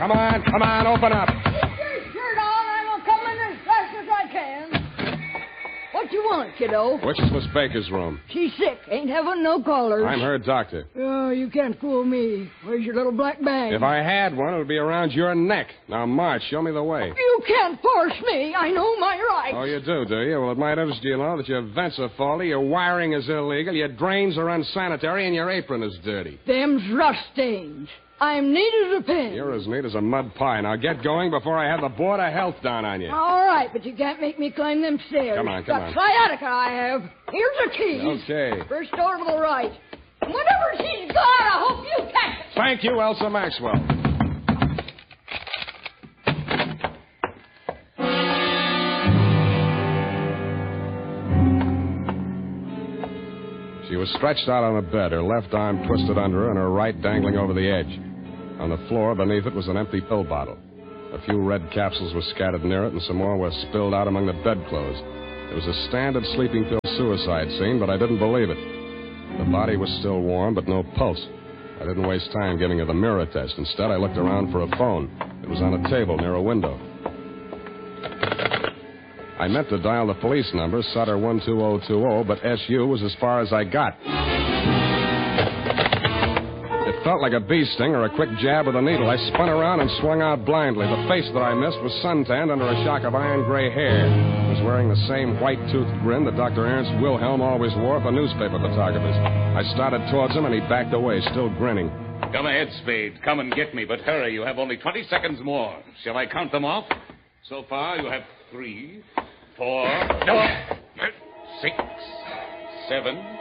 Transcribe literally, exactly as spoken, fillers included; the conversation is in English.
Come on, come on, open up. Keep your shirt on. I'm coming as fast as I can. What you want, kiddo? Which is Miss Baker's room? She's sick. Ain't having no callers. I'm her doctor. Oh, you can't fool me. Where's your little black bag? If I had one, it would be around your neck. Now, March, show me the way. You can't force me. I know my rights. Oh, you do, do you? Well, it might interest you to know that your vents are faulty, your wiring is illegal, your drains are unsanitary, and your apron is dirty. Them's rust stains. I'm neat as a pin. You're as neat as a mud pie. Now get going before I have the Board of Health down on you. All right, but you can't make me climb them stairs. Come on, come Got on. sciatica, I have. Here's the keys. Okay. First door to the right. And whatever she's got, I hope you catch it. Thank you, Elsa Maxwell. She was stretched out on a bed, her left arm twisted under her and her right dangling over the edge. On the floor beneath it was an empty pill bottle. A few red capsules were scattered near it, and some more were spilled out among the bedclothes. It was a standard sleeping pill suicide scene, but I didn't believe it. The body was still warm, but no pulse. I didn't waste time giving her the mirror test. Instead, I looked around for a phone. It was on a table near a window. I meant to dial the police number, Sutter one two zero two zero, but S U was as far as I got. It felt like a bee sting or a quick jab with a needle. I spun around and swung out blindly. The face that I missed was suntanned under a shock of iron gray hair. It was wearing the same white-toothed grin that Doctor Ernst Wilhelm always wore for newspaper photographers. I started towards him, and he backed away, still grinning. Come ahead, Spade. Come and get me, but hurry. You have only twenty seconds more. Shall I count them off? So far, you have three, four, no, six, seven,